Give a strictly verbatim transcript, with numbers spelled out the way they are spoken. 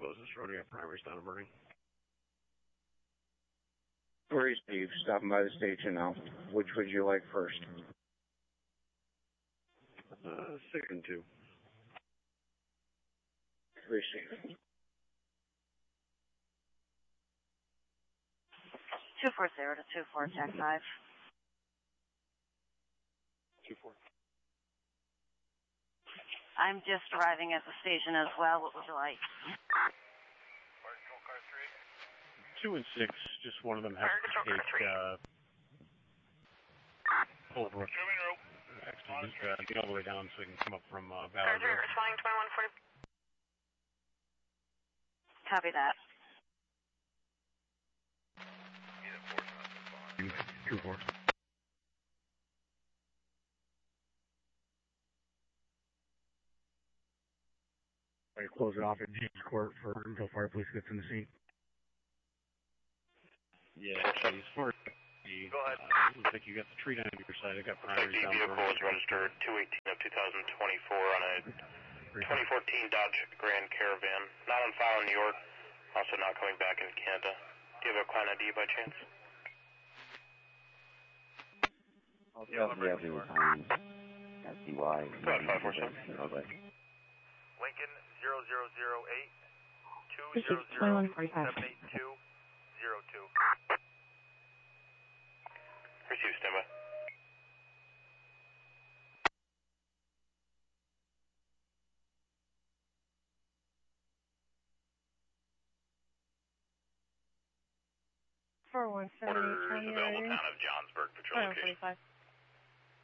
closest rodeo primary stand burning. Three, Steve, stopping by the station now. Which would you like first? Uh, six and two. Three, Steve. Two four zero to two four, Jack five. Two four. I'm just arriving at the station as well. What would you like? Two and six, just one of them has to take, uh, Holbrook. Actually, just, uh, get all the way down so we can come up from, uh, Valley Road. Responding twenty-one forty. Copy that. Two four. I close it off at James Court for until fire police gets in the scene. Yeah, actually, as far as the, Go ahead. Uh, looks like you got the tree down your side. I got primaries down vehicle there. was registered two eighteen of two thousand twenty-four on a twenty fourteen Dodge Grand Caravan. Not on file in New York. Also not coming back into Canada. Do you have a client I D by chance? Yeah, yeah, we were fine. S D Y. five four seven. Lincoln zero zero zero eight two zero zero seven eight two zero two. Receive, standby. four one seven eight twenty. Available town of Johnsburg, patrol location.